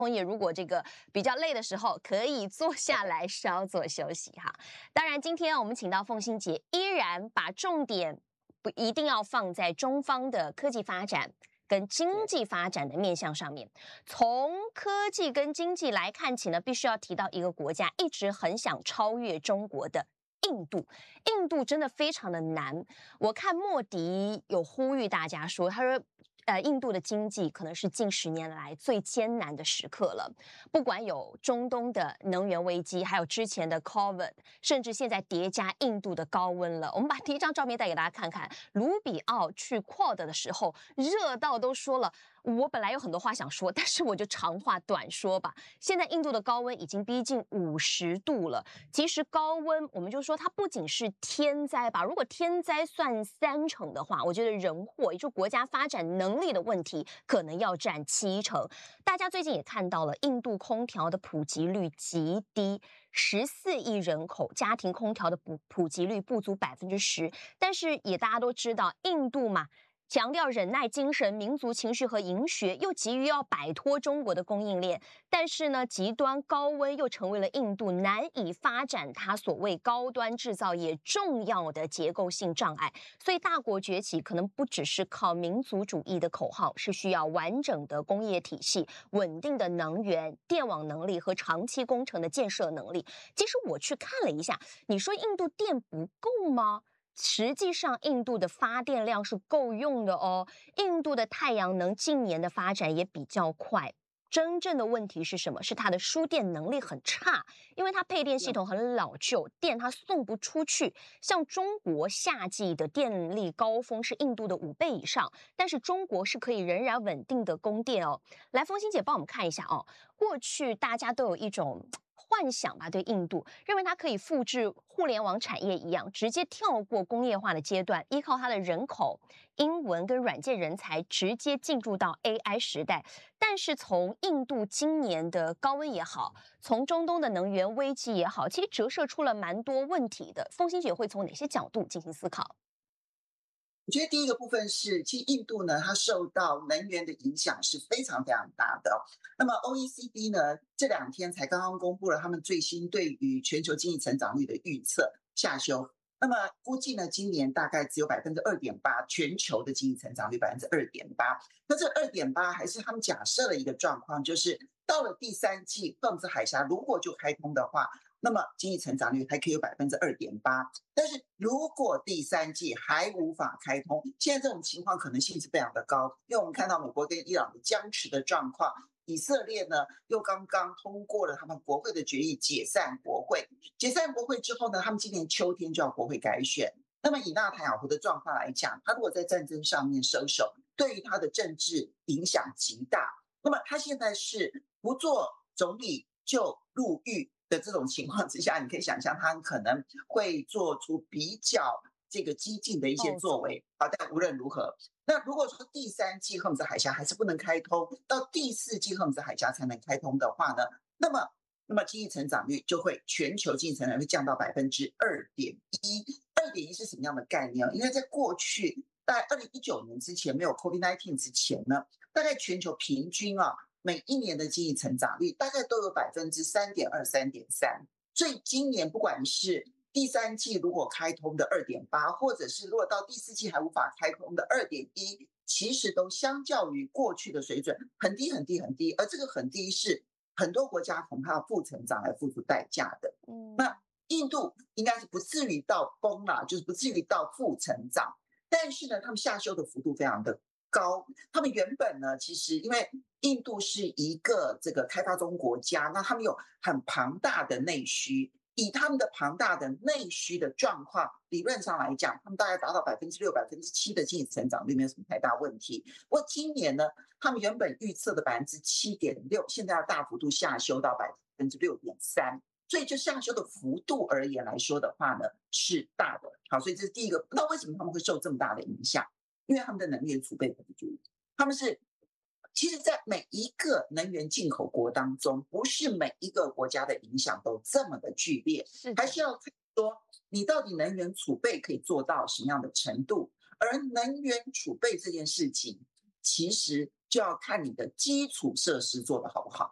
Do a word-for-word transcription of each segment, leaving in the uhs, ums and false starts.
枫叶如果这个比较累的时候，可以坐下来稍作休息哈。当然，今天我们请到凤馨姐，依然把重点不一定要放在中方的科技发展跟经济发展的面向上面。从科技跟经济来看起呢，必须要提到一个国家一直很想超越中国的印度。印度真的非常的难。我看莫迪有呼吁大家说，他说。呃，印度的经济可能是近十年来最艰难的时刻了。不管有中东的能源危机，还有之前的 COVID， 甚至现在叠加印度的高温了。我们把第一张照片带给大家看看，卢比奥去 Quad 的时候，热到都说了。我本来有很多话想说，但是我就长话短说吧。现在印度的高温已经逼近五十度了。其实高温，我们就说它不仅是天灾吧。如果天灾算三成的话，我觉得人祸，也就是国家发展能力的问题，可能要占七成。大家最近也看到了，印度空调的普及率极低，十四亿人口家庭空调的普普及率不足百分之十。但是也大家都知道，印度嘛。强调忍耐精神、民族情绪和营学，又急于要摆脱中国的供应链。但是呢，极端高温又成为了印度难以发展它所谓高端制造业重要的结构性障碍。所以大国崛起可能不只是靠民族主义的口号，是需要完整的工业体系、稳定的能源、电网能力和长期工程的建设能力。其实我去看了一下，你说印度电不够吗？实际上，印度的发电量是够用的哦。印度的太阳能近年的发展也比较快。真正的问题是什么？是它的输电能力很差，因为它配电系统很老旧，电它送不出去。像中国夏季的电力高峰是印度的五倍以上，但是中国是可以仍然稳定的供电哦。来，凤馨姐帮我们看一下哦。过去大家都有一种幻想吧，对印度认为它可以复制互联网产业一样，直接跳过工业化的阶段，依靠它的人口、英文跟软件人才，直接进入到 A I 时代。但是从印度今年的高温也好，从中东的能源危机也好，其实折射出了蛮多问题的。凤馨姐会从哪些角度进行思考？ 我觉得第一个部分是，其实印度呢，它受到能源的影响是非常非常大的。那么 O E C D 呢，这两天才刚刚公布了他们最新对于全球经济成长率的预测下修。那么估计呢，今年大概只有百分之二点八，全球的经济成长率百分之二点八。那这二点八还是他们假设了一个状况，就是到了第三季，赫姆兹海峡如果就开通的话，那么经济成长率还可以有百分之二点八。但是如果第三季还无法开通，现在这种情况可能性是非常的高，因为我们看到美国跟伊朗的僵持的状况。以色列呢，又刚刚通过了他们国会的决议，解散国会。解散国会之后呢，他们今年秋天就要国会改选。那么以纳坦雅胡的状况来讲，他如果在战争上面收手，对于他的政治影响极大。那么他现在是不做总理就入狱的这种情况之下，你可以想象他可能会做出比较这个激进的一些作为。好，但无论如何，那如果说第三季赫姆兹海峡还是不能开通，到第四季赫姆兹海峡才能开通的话呢，那么那么经济成长率就会全球经济成长率降到百分之二点一。二点一是什么样的概念？因为在过去大概二零一九年之前，没有 COVID 十九 之前呢，大概全球平均啊。每一年的经济成长率大概都有百分之三点二、三点三，所以今年不管是第三季如果开通的二点八，或者是如果到第四季还无法开通的二点一，其实都相较于过去的水准很低很低很低，而这个很低是很多国家恐怕负成长来付出代价的。嗯，那印度应该是不至于到崩啦，就是不至于到负成长，但是呢，他们下修的幅度非常的高。他们原本呢，其实因为印度是一个这个开发中国家，那他们有很庞大的内需，以他们的庞大的内需的状况，理论上来讲，他们大概达到百分之六、百分之七的经济成长率没有什么太大问题。不过今年呢，他们原本预测的百分之七点六，现在要大幅度下修到百分之六点三。所以就下修的幅度而言来说的话呢，是大的。好，所以这是第一个。那为什么他们会受这么大的影响？因为他们的能源储备不足，他们是其实，在每一个能源进口国当中，不是每一个国家的影响都这么的剧烈，还是要看说你到底能源储备可以做到什么样的程度。而能源储备这件事情，其实就要看你的基础设施做得好不好。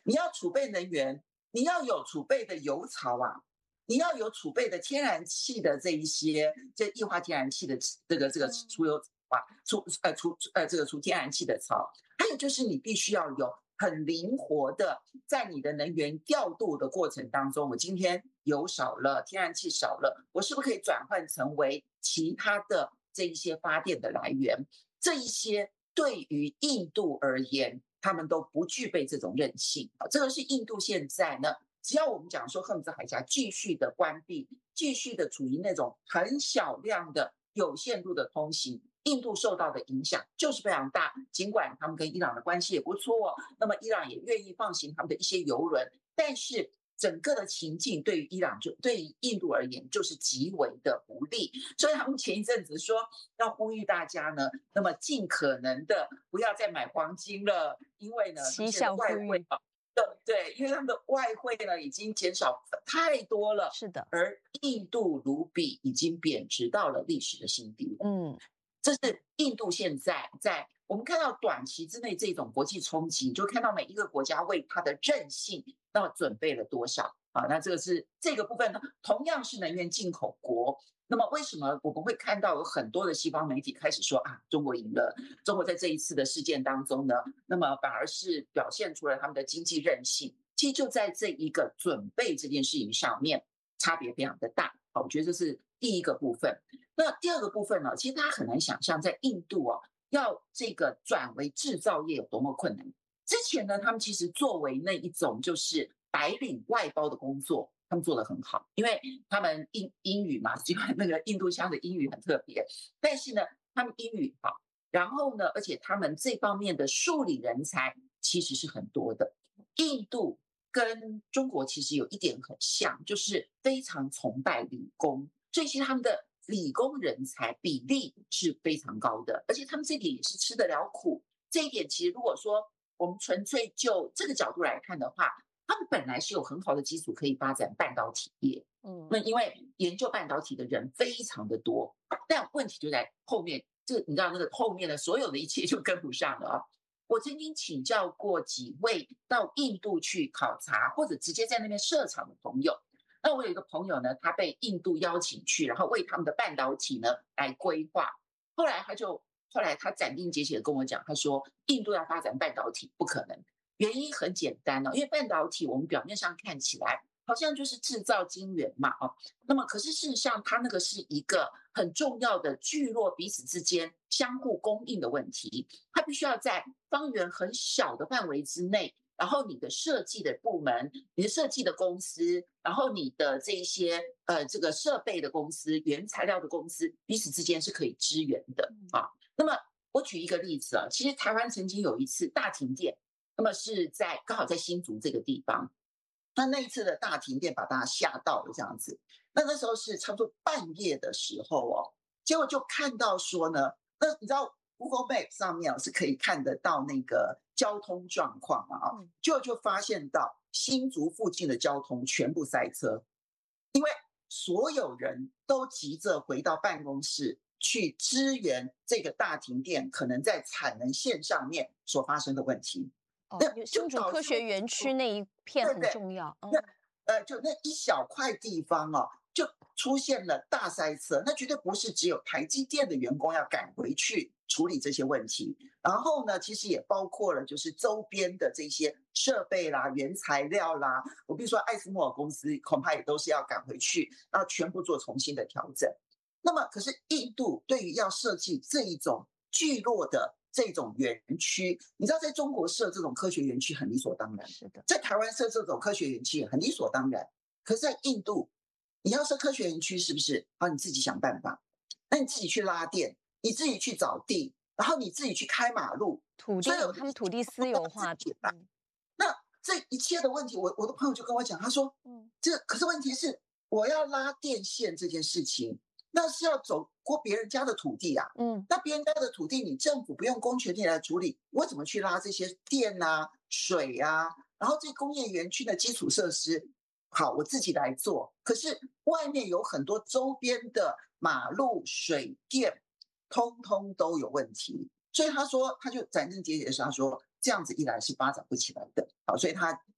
你要储备能源，你要有储备的油槽啊，你要有储备的天然气的这一些，这液化天然气的这个这个除油啊，除呃除呃这个除天然气的槽，还有就是你必须要有很灵活的，在你的能源调度的过程当中，我今天油少了，天然气少了，我是不是可以转换成为其他的这一些发电的来源？这一些对于印度而言，他们都不具备这种韧性啊。这个是印度现在呢，只要我们讲说赫姆兹海峡继续的关闭，继续的处于那种很小量的有限度的通行，印度受到的影响就是非常大。尽管他们跟伊朗的关系也不错哦，那么伊朗也愿意放行他们的一些油轮，但是整个的情境对于伊朗就对于印度而言就是极为的不利，所以他们前一阵子说要呼吁大家呢，那么尽可能的不要再买黄金了，因为呢， 气象外汇对，因为他们的外汇呢已经减少太多了， 是的， 而印度卢比已经贬值到了历史的新低。 嗯， 这是印度现在在我们看到短期之内这种国际冲击，就看到每一个国家为它的韧性那么准备了多少啊？那这个是这个部分呢，同样是能源进口国。那么为什么我们会看到有很多的西方媒体开始说啊，中国赢了？中国在这一次的事件当中呢，那么反而是表现出了他们的经济韧性。其实就在这一个准备这件事情上面，差别非常的大。好，我觉得这是第一个部分。那第二个部分呢，其实大家很难想象，在印度啊，要这个转为制造业有多么困难。之前呢，他们其实作为那一种就是白领外包的工作，他们做得很好，因为他们英英语嘛，因为那个印度腔的英语很特别，但是呢，他们英语好，然后呢，而且他们这方面的数理人才其实是很多的。印度跟中国其实有一点很像，就是非常崇拜理工，所以其实他们的理工人才比例是非常高的，而且他们这点也是吃得了苦。这一点其实如果说我们纯粹就这个角度来看的话，他们本来是有很好的基础可以发展半导体业，嗯，那因为研究半导体的人非常的多，但问题就在后面，这你知道那个后面的所有的一切就跟不上了啊。我曾经请教过几位到印度去考察或者直接在那边设厂的朋友，那我有一个朋友呢，他被印度邀请去，然后为他们的半导体呢来规划。后来他就后来他斩钉截铁的跟我讲，他说印度要发展半导体不可能，原因很简单哦，因为半导体我们表面上看起来好像就是制造晶圆嘛，哦，那么可是事实上它那个是一个很重要的聚落彼此之间相互供应的问题，它必须要在方圆很小的范围之内，然后你的设计的部门、你的设计的公司，然后你的这些呃这个设备的公司、原材料的公司彼此之间是可以支援的啊。那么我举一个例子啊，其实台湾曾经有一次大停电，那么是在刚好在新竹这个地方。那那一次的大停电把大家吓到了，这样子。那那时候是差不多半夜的时候哦，结果就看到说呢，那你知道 Google Map 上面是可以看得到那个交通状况嘛啊，结果就发现到新竹附近的交通全部塞车，因为所有人都急着回到办公室去支援这个大停电可能在产能线上面所发生的问题。 哦，新竹科学园区那一片很重要， 那呃，就那一小块地方哦，就出现了大塞车。那绝对不是只有台积电的员工要赶回去处理这些问题，然后呢，其实也包括了就是周边的这些设备啦、原材料啦。我比如说艾斯莫尔公司，恐怕也都是要赶回去，然后全部做重新的调整。那么，可是印度对于要设计这一种聚落的这种园区，你知道在中国设这种科学园区很理所当然， 是的， 在台湾设这种科学园区也很理所当然。可是在印度，你要设科学园区是不是？啊，你自己想办法，那你自己去拉电，你自己去找地，然后你自己去开马路， 土地他们土地私有化的。 嗯、那这一切的问题，我我的朋友就跟我讲，他说，嗯，这可是问题是我要拉电线这件事情。那是要走过别人家的土地啊，嗯，那别人家的土地，你政府不用公权力来处理，我怎么去拉这些电啊、水啊？然后这工业园区的基础设施，好，我自己来做。可是外面有很多周边的马路、水电，通通都有问题。所以他说，他就斩钉截铁的说，他说这样子一来是发展不起来的，好，所以他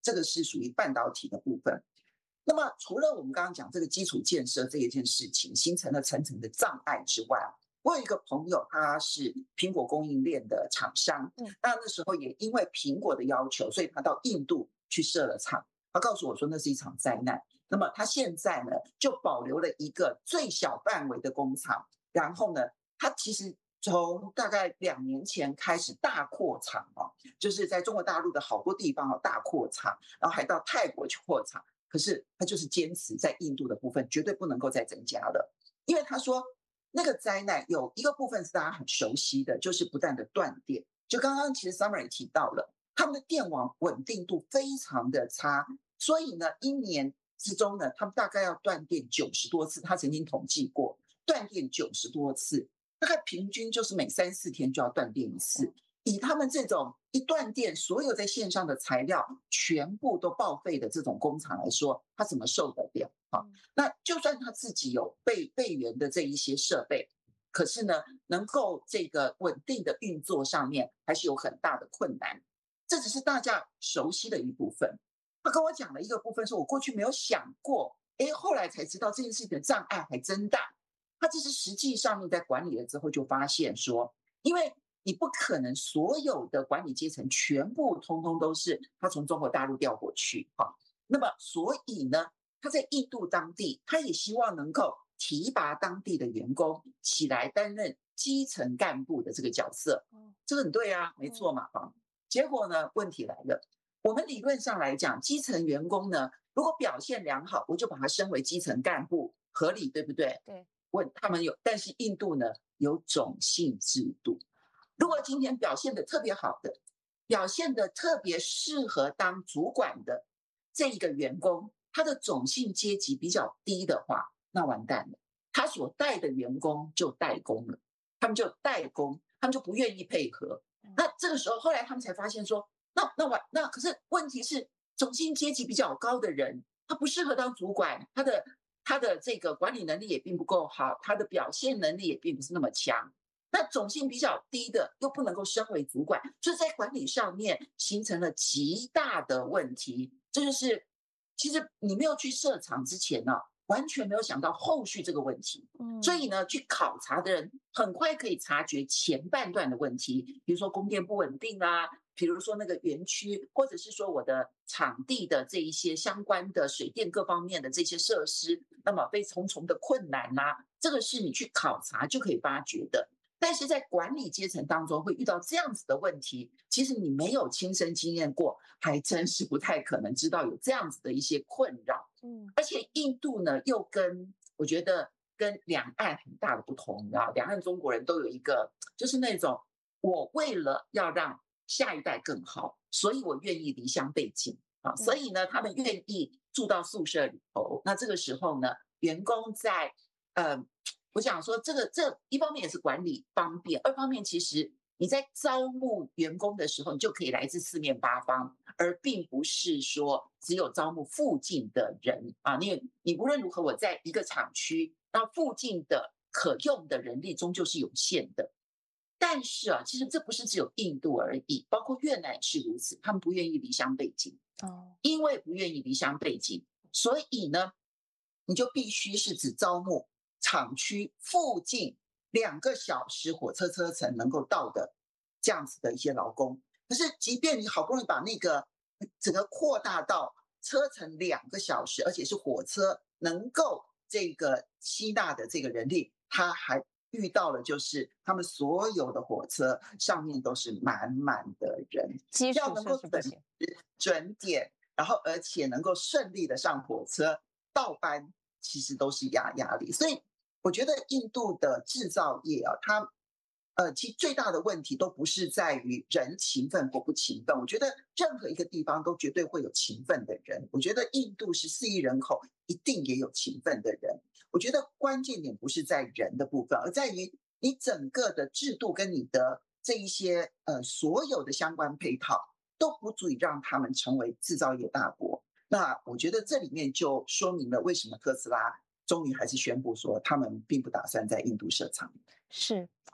这个是属于半导体的部分。那么除了我们刚刚讲这个基础建设这一件事情形成了层层的障碍之外，我有一个朋友，他是苹果供应链的厂商， 嗯， 那那时候也因为苹果的要求，所以他到印度去设了厂。他告诉我说那是一场灾难。那么他现在呢，就保留了一个最小范围的工厂，然后呢，他其实从大概两年前开始大扩厂哦，就是在中国大陆的好多地方哦大扩厂，然后还到泰国去扩厂。可是他就是坚持在印度的部分绝对不能够再增加了，因为他说那个灾难有一个部分是大家很熟悉的，就是不断的断电。就刚刚其实 Summer 也提到了，他们的电网稳定度非常的差，所以呢，一年之中呢，他们大概要断电九十多次。他曾经统计过，断电九十多次，大概平均就是每三四天就要断电一次。以他们这种一断电，所有在线上的材料全部都报废的这种工厂来说，他怎么受得了啊？那就算他自己有备备援的这一些设备，可是呢，能够这个稳定的运作上面还是有很大的困难。这只是大家熟悉的一部分。他跟我讲了一个部分，是我过去没有想过，哎，后来才知道这件事情的障碍还真大。他这是实际上面在管理了之后就发现说，因为你不可能所有的管理阶层全部通通都是他从中国大陆调过去哈，那么所以呢，他在印度当地，他也希望能够提拔当地的员工起来担任基层干部的这个角色，这个很对啊，没错嘛哈。结果呢，问题来了，我们理论上来讲，基层员工呢，如果表现良好，我就把他升为基层干部，合理对不对？ 对。 问他们有，但是印度呢有种姓制度。如果今天表现的特别好的，表现的特别适合当主管的这一个员工，他的种姓阶级比较低的话，那完蛋了，他所带的员工就代工了，他们就代工，他们就不愿意配合。那这个时候，后来他们才发现说，那那完那可是问题是，种姓阶级比较高的人，他不适合当主管，他的他的这个管理能力也并不够好，他的表现能力也并不是那么强。那种姓比较低的又不能够升为主管，所以在管理上面形成了极大的问题。这就是其实你没有去设厂之前呢、啊，完全没有想到后续这个问题。所以呢，去考察的人很快可以察觉前半段的问题，比如说供电不稳定啊，比如说那个园区，或者是说我的场地的这一些相关的水电各方面的这些设施，那么被重重的困难啦、啊，这个是你去考察就可以发觉的。但是在管理阶层当中会遇到这样子的问题，其实你没有亲身经验过，还真是不太可能知道有这样子的一些困扰。嗯，而且印度呢，又跟我觉得跟两岸很大的不同，你知道，两岸中国人都有一个，就是那种我为了要让下一代更好，所以我愿意离乡背井啊，所以呢，他们愿意住到宿舍里头。那这个时候呢，员工在呃。我想说，这个这一方面也是管理方便，二方面其实你在招募员工的时候，你就可以来自四面八方，而并不是说只有招募附近的人啊。因为你无论如何，我在一个厂区，那附近的可用的人力终究是有限的。但是啊，其实这不是只有印度而已，包括越南也是如此，他们不愿意离乡背井，哦，因为不愿意离乡背井，所以呢，你就必须是只招募厂区附近两个小时火车车程能够到的这样子的一些劳工。可是即便你好不容易把那个整个扩大到车程两个小时，而且是火车能够这个吸纳的这个人力，他还遇到了就是他们所有的火车上面都是满满的人，要能够准时准点，然后而且能够顺利的上火车到班，其实都是压压力。所以我觉得印度的制造业啊，它呃，其实最大的问题都不是在于人勤奋或不勤奋。我觉得任何一个地方都绝对会有勤奋的人。我觉得印度十四亿人口，一定也有勤奋的人。我觉得关键点不是在人的部分，而在于你整个的制度跟你的这一些呃所有的相关配套都不足以让他们成为制造业大国。那我觉得这里面就说明了为什么特斯拉终于还是宣布说他们并不打算在印度设厂。 是。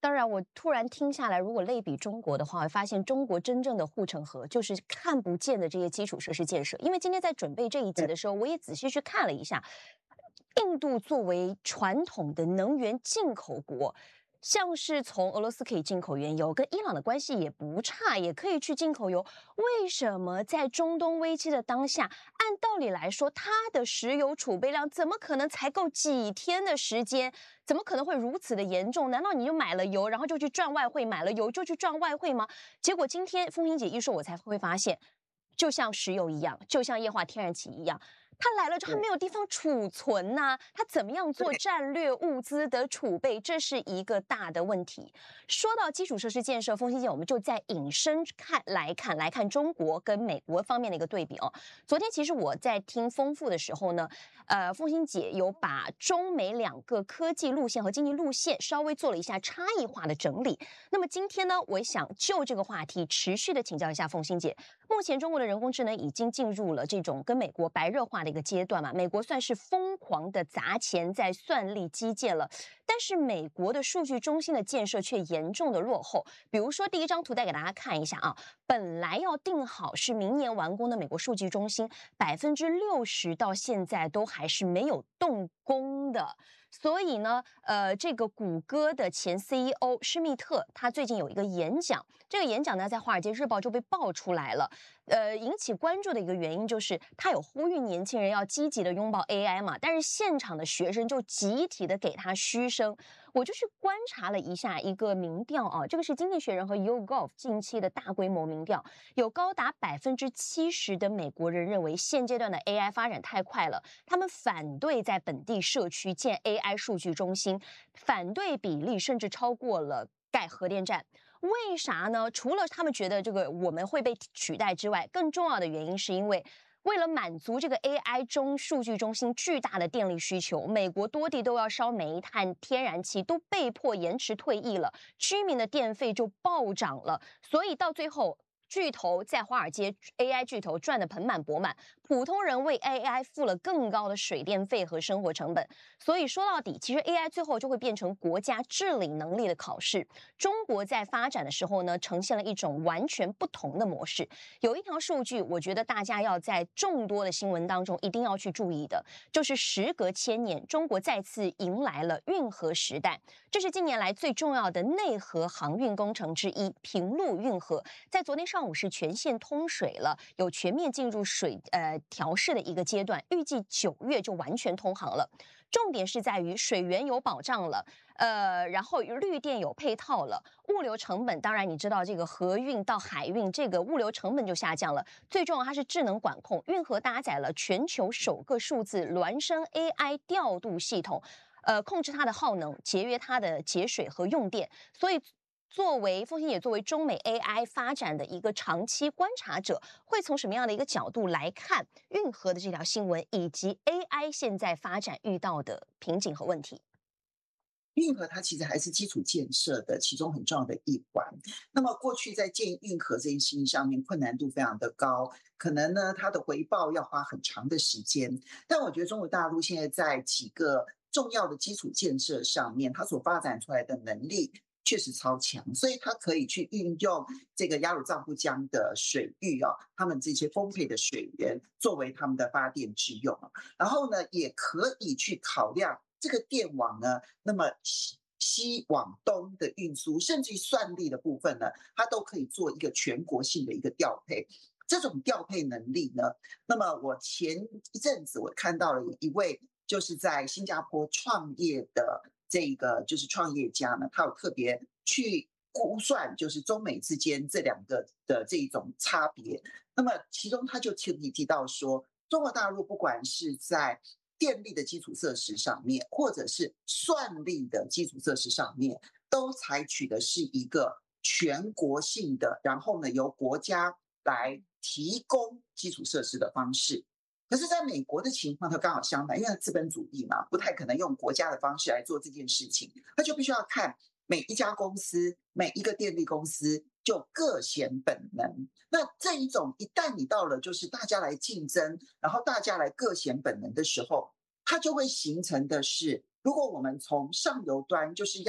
当然，我突然听下来，如果类比中国的话，会发现中国真正的护城河就是看不见的这些基础设施建设。因为今天在准备这一集的时候，我也仔细去看了一下，印度作为传统的能源进口国。像是从俄罗斯可以进口原油，跟伊朗的关系也不差，也可以去进口油。为什么在中东危机的当下，按道理来说，它的石油储备量怎么可能才够几天的时间？怎么可能会如此的严重？难道你就买了油，然后就去赚外汇？买了油就去赚外汇吗？结果今天风行姐一说，我才会发现，就像石油一样，就像液化天然气一样。它来了之后，它没有地方储存呐、啊，它怎么样做战略物资的储备，这是一个大的问题。说到基础设施建设，风信姐，我们就在引申看来看来看中国跟美国方面的一个对比哦。昨天其实我在听丰富的时候呢，呃，风信姐有把中美两个科技路线和经济路线稍微做了一下差异化的整理。那么今天呢，我想就这个话题持续的请教一下凤欣姐。目前中国的人工智能已经进入了这种跟美国白热化的一个阶段嘛，美国算是疯狂的砸钱在算力基建了，但是美国的数据中心的建设却严重的落后。比如说第一张图带给大家看一下啊，本来要定好是明年完工的美国数据中心，百分之六十到现在都还是没有动工的。所以呢，呃，这个谷歌的前 C E O 施密特，他最近有一个演讲，这个演讲呢，在《华尔街日报》就被爆出来了。呃，引起关注的一个原因就是他有呼吁年轻人要积极的拥抱 A I 嘛，但是现场的学生就集体的给他嘘声。我就去观察了一下一个民调啊，这个是《经济学人》和 YouGov 近期的大规模民调，有高达百分之七十的美国人认为现阶段的 A I 发展太快了，他们反对在本地社区建 A I 数据中心，反对比例甚至超过了盖核电站。为啥呢？除了他们觉得这个我们会被取代之外，更重要的原因是因为为了满足这个 A I 中数据中心巨大的电力需求，美国多地都要烧煤炭、天然气，都被迫延迟退役了，居民的电费就暴涨了，所以到最后。巨头在华尔街 A I 巨头赚得盆满钵满，普通人为 A I 付了更高的水电费和生活成本。所以说到底，其实 A I 最后就会变成国家治理能力的考试。中国在发展的时候呢，呈现了一种完全不同的模式。有一条数据，我觉得大家要在众多的新闻当中一定要去注意的，就是时隔千年，中国再次迎来了运河时代。这是近年来最重要的内河航运工程之一——平陆运河，在昨天上午是全线通水了，有全面进入水呃调试的一个阶段，预计九月就完全通航了。重点是在于水源有保障了，呃，然后绿电有配套了，物流成本当然你知道，这个河运到海运，这个物流成本就下降了。最重要，它是智能管控，运河搭载了全球首个数字孪生 A I 调度系统。呃，控制它的耗能，节约它的节水和用电，所以作为凤欣也作为中美 A I 发展的一个长期观察者，会从什么样的一个角度来看运河的这条新闻，以及 A I 现在发展遇到的瓶颈和问题？ 运河它其实还是基础建设的其中很重要的一环。那么过去在建运河这件事情上面困难度非常的高，可能呢它的回报要花很长的时间。但我觉得中国大陆现在在几个重要的基础建设上面，它所发展出来的能力确实超强，所以它可以去运用这个雅鲁藏布江的水域啊，他们这些丰沛的水源作为他们的发电之用，然后呢也可以去考量这个电网呢，那么西西往东的运输，甚至于算力的部分呢，它都可以做一个全国性的一个调配。这种调配能力呢，那么我前一阵子我看到了一位就是在新加坡创业的这个就是创业家呢，他有特别去估算，就是中美之间这两个的这种差别。那么其中他就提提到说，中国大陆不管是在电力的基础设施上面，或者是算力的基础设施上面，都采取的是一个全国性的，然后呢由国家来提供基础设施的方式。可是在美国的情况它刚好相反，因为它资本主义嘛，不太可能用国家的方式来做这件事情，他就必须要看每一家公司，每一个电力公司就各显本能。那这一种一旦你到了就是大家来竞争，然后大家来各显本能的时候，它就会形成的是，如果我们从上游端就是要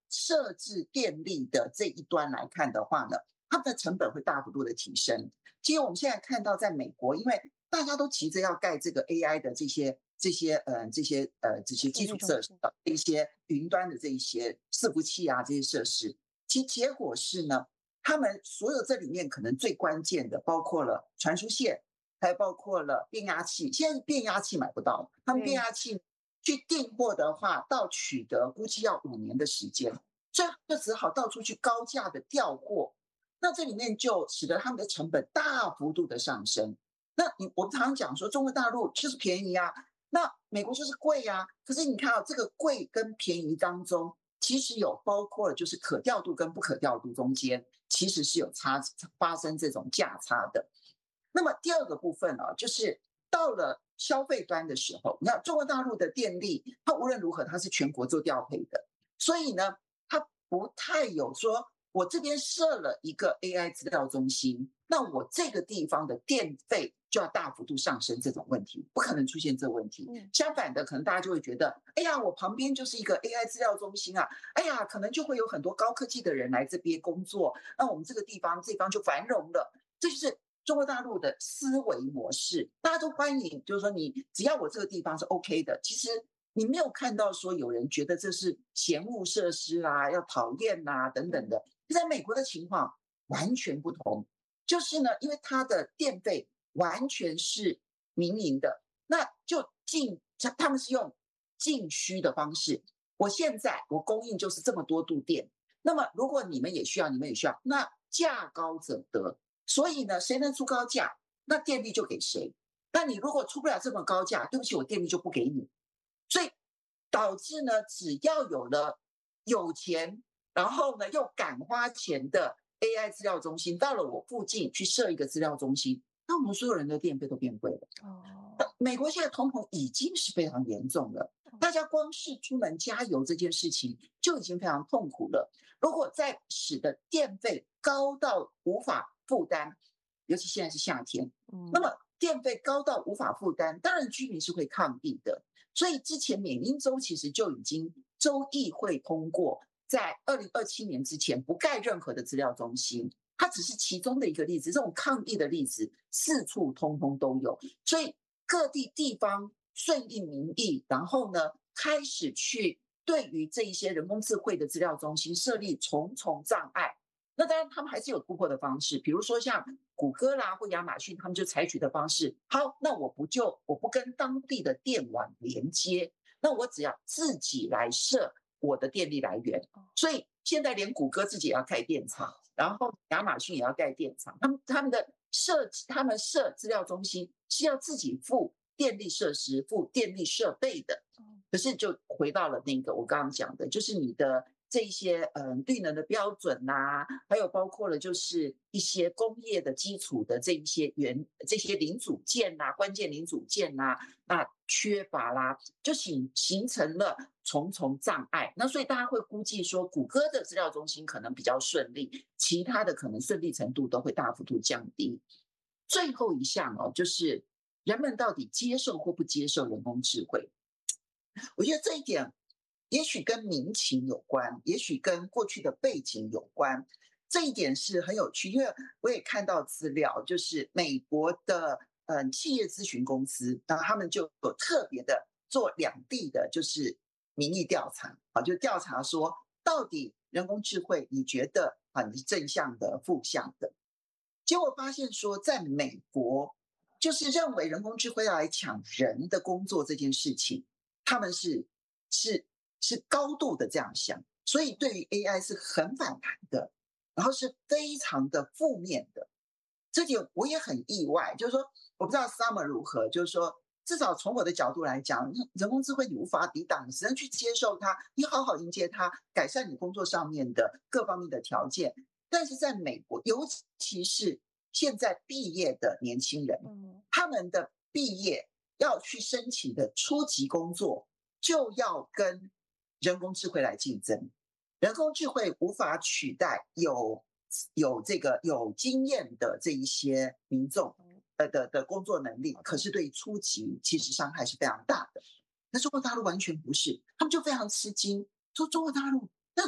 设置电力的这一端来看的话呢，他们的成本会大幅度的提升。其实我们现在看到，在美国，因为大家都急着要盖这个 A I 的这些这些呃这些呃这些基础设施的一些云端的这一些伺服器啊这些设施，其结果是呢，他们所有这里面可能最关键的，包括了传输线，还包括了变压器。现在变压器买不到，他们变压器去订货的话，到取得估计要五年的时间，所以就只好到处去高价的调货。那这里面就使得他们的成本大幅度的上升。那你我们常常讲说，中国大陆就是便宜啊，那美国就是贵啊。可是你看啊，这个贵跟便宜当中，其实有包括了就是可调度跟不可调度中间，其实是有差发生这种价差的。那么第二个部分啊，就是到了消费端的时候，你看中国大陆的电力，它无论如何它是全国做调配的，所以呢，它不太有说我这边设了一个 A I 资料中心，那我这个地方的电费就要大幅度上升这种问题，不可能出现这个问题。相反的，可能大家就会觉得，哎呀，我旁边就是一个 A I 资料中心啊，哎呀，可能就会有很多高科技的人来这边工作，那我们这个地方这方就繁荣了。这就是中国大陆的思维模式，大家都欢迎，就是说你只要我这个地方是 OK 的，其实你没有看到说有人觉得这是嫌恶设施啦、要讨厌啦等等的。在美国的情况完全不同，就是呢，因为它的电费完全是民营的，那就进他们是用进需的方式。我现在我供应就是这么多度电，那么如果你们也需要，你们也需要，那价高者得。所以呢，谁能出高价，那电力就给谁。那你如果出不了这么高价，对不起，我电力就不给你。所以导致呢，只要有了有钱，然后呢又敢花钱的 A I 资料中心，到了我附近去设一个资料中心，那我们所有人的电费都变贵了。哦，美国现在通膨已经是非常严重了，大家光是出门加油这件事情就已经非常痛苦了。如果再使得电费高到无法负担，尤其现在是夏天，那么电费高到无法负担，当然居民是会抗议的。所以之前缅因州其实就已经州议会通过，在二零二七年之前不盖任何的资料中心，它只是其中的一个例子。这种抗议的例子四处通通都有，所以各地地方顺应民意，然后呢开始去对于这一些人工智慧的资料中心设立重重障碍。那当然他们还是有突破的方式，比如说像谷歌啦或亚马逊，他们就采取的方式，好，那我不就我不跟当地的电网连接，那我只要自己来设我的电力来源。所以现在连谷歌自己也要盖电厂，然后亚马逊也要盖电厂，他们他们的设他们设资料中心是要自己付电力设施、付电力设备的。可是就回到了那个我刚刚讲的，就是你的这一些嗯绿能的标准呐、啊，还有包括了就是一些工业的基础的这一些原这些零组件呐、啊，关键零组件呐、啊，那缺乏啦，就形形成了重重障碍。那所以大家会估计说，谷歌的资料中心可能比较顺利，其他的可能顺利程度都会大幅度降低。最后一项哦，就是人们到底接受或不接受人工智慧。我觉得这一点也许跟民情有关，也许跟过去的背景有关。这一点是很有趣，因为我也看到资料，就是美国的嗯企业咨询公司，然后他们就有特别的做两地的就是民意调查，好，就调查说到底人工智慧你觉得啊你是正向的、负向的？结果发现说，在美国就是认为人工智慧要来抢人的工作这件事情，他们是是是高度的这样想，所以对于 A I 是很反弹的，然后是非常的负面的。这点我也很意外，就是说我不知道 Summer 如何，就是说至少从我的角度来讲，人工智慧你无法抵挡，你只能去接受它，你好好迎接它，改善你工作上面的各方面的条件。但是在美国，尤其是现在毕业的年轻人，他们的毕业要去申请的初级工作，就要跟人工智慧来竞争。人工智慧无法取代有有这个有经验的这一些民众呃的的工作能力，可是对初级其实伤害是非常大的。那中国大陆完全不是，他们就非常吃惊，说中国大陆那种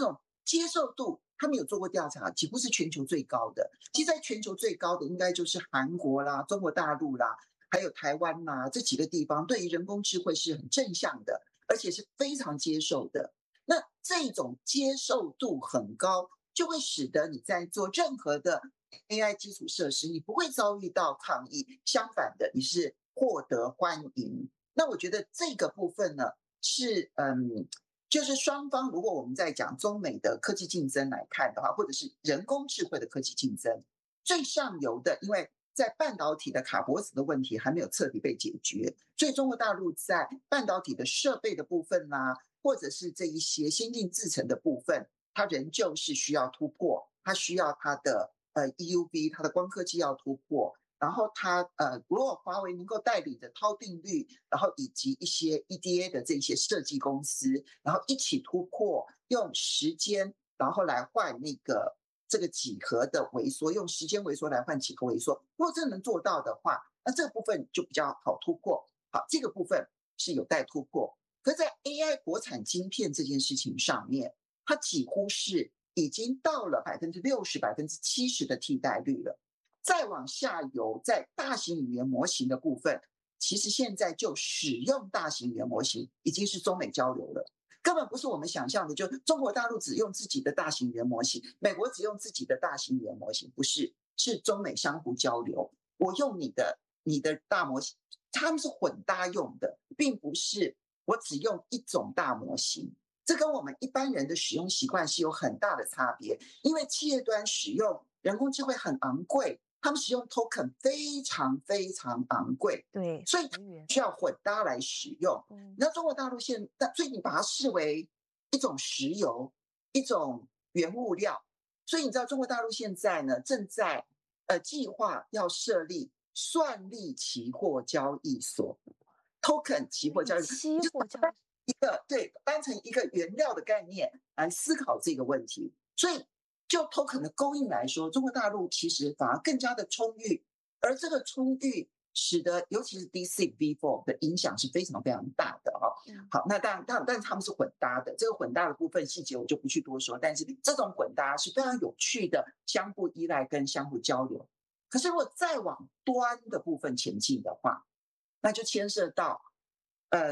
接受度，他们有做过调查，几乎是全球最高的。其实，在全球最高的应该就是韩国啦、中国大陆啦，还有台湾啦这几个地方，对于人工智慧是很正向的，而且是非常接受的。那这种接受度很高，就会使得你在做任何的 A I 基础设施，你不会遭遇到抗议，相反的，你是获得欢迎。那我觉得这个部分呢，是嗯，就是双方，如果我们在讲中美的科技竞争来看的话，或者是人工智慧的科技竞争，最上游的，因为在半导体的卡脖子的问题还没有彻底被解决，所以中国大陆在半导体的设备的部分啦、啊，或者是这一些先进制程的部分，它仍旧是需要突破，它需要它的呃 E U V， 它的光刻机要突破。然后它呃，如果华为能够代理的涛定律，然后以及一些 E D A 的这些设计公司，然后一起突破，用时间然后来换那个这个几何的萎缩，用时间萎缩来换几何萎缩。如果真的能做到的话，那这个部分就比较好突破。好，这个部分是有待突破。可是在 A I 国产晶片这件事情上面，它几乎是已经到了百分之六十、百分之七十的替代率了。再往下游，在大型语言模型的部分，其实现在就使用大型语言模型已经是中美交流了，根本不是我们想象的，就中国大陆只用自己的大型语言模型，美国只用自己的大型语言模型，不是，是中美相互交流。我用你的你的大模型，他们是混搭用的，并不是我只用一种大模型。这跟我们一般人的使用习惯是有很大的差别，因为企业端使用人工智慧很昂贵，他们使用 token 非常非常昂贵， 对， 所以需要混搭来使用。 嗯， 那中国大陆现在，所以你把它视为一种石油，一种原物料。所以你知道中国大陆现在呢，正在呃计划要设立算力期货交易所 ，token 期货交易所， 期货交易一个对，当成一个原料的概念来思考这个问题。所以就 token 的供应来说，中国大陆其实反而更加的充裕，而这个充裕使得尤其是 D C V 四 的影响是非常非常大的哦。好，那当然，当然，但是他们是混搭的，这个混搭的部分细节我就不去多说，但是这种混搭是非常有趣的，相互依赖跟相互交流。可是如果再往端的部分前进的话，那就牵涉到呃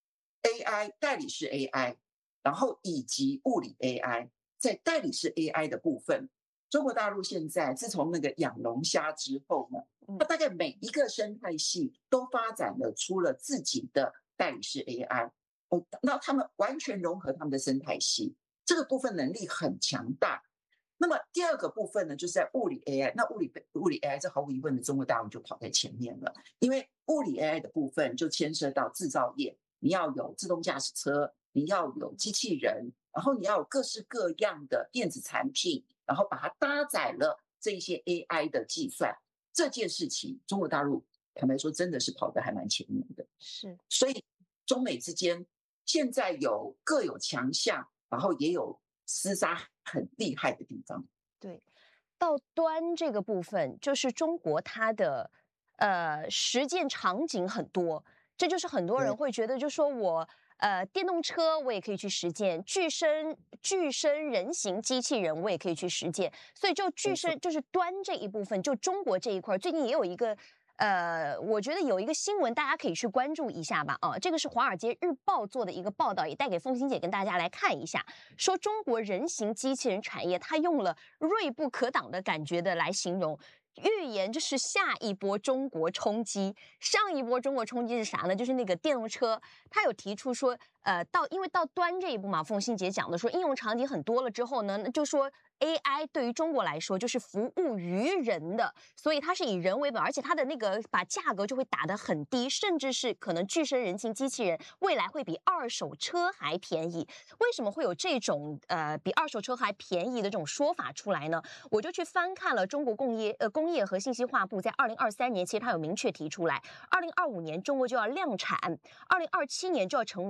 A I 代理式 A I， 然后以及物理 A I。在代理式 A I 的部分，中国大陆现在自从那个养龙虾之后呢，它大概每一个生态系都发展了出了自己的代理式 A I，哦，那他们完全融合他们的生态系，这个部分能力很强大。那么第二个部分呢，就是在物理 A I， 那物理物理 A I 这毫无疑问的，中国大陆就跑在前面了，因为物理 A I 的部分就牵涉到制造业，你要有自动驾驶车，你要有机器人。然后你要有各式各样的电子产品，然后把它搭载了这些 A I 的计算，这件事情中国大陆坦白说真的是跑得还蛮前面的。 是， 所以中美之间现在有各有强项，然后也有厮杀很厉害的地方。 对，到端这个部分，就是中国它的呃实践场景很多，这就是很多人会觉得，就说我。呃，电动车我也可以去实践，具身具身人形机器人我也可以去实践，所以就具身就是端这一部分，就中国这一块，最近也有一个呃，我觉得有一个新闻，大家可以去关注一下吧。啊，这个是《华尔街日报》做的一个报道，也带给凤欣姐跟大家来看一下，说中国人形机器人产业，它用了锐不可挡的感觉的来形容。预言这是下一波中国冲击，上一波中国冲击是啥呢？就是那个电动车，他有提出说，呃，到因为到端这一步嘛，凤欣姐讲的说应用场景很多了之后呢，那就说 A I 对于中国来说就是服务于人的，所以它是以人为本，而且它的那个把价格就会打得很低，甚至是可能具身人形机器人未来会比二手车还便宜。为什么会有这种呃比二手车还便宜的这种说法出来呢？我就去翻看了中国工业呃工业和信息化部在二零二三年，其实它有明确提出来，二零二五年中国就要量产，二零二七年就要成为经